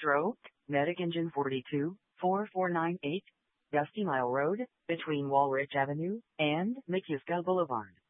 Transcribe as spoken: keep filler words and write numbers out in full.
Stroke, Medic Engine forty-two, four four nine eight, Dusty Mile Road, between Walrich Avenue and McCuska Boulevard.